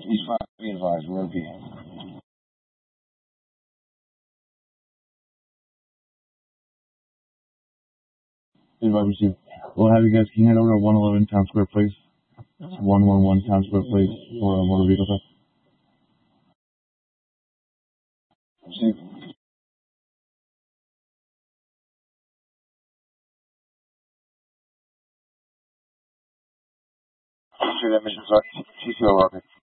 East 5, be advised, we're B. Advise received. We'll have you guys, can you head over to 111 Town Square Place? 111 Town Square Place for a motor vehicle theft. Received. Sure that mission's on CCO Rocket.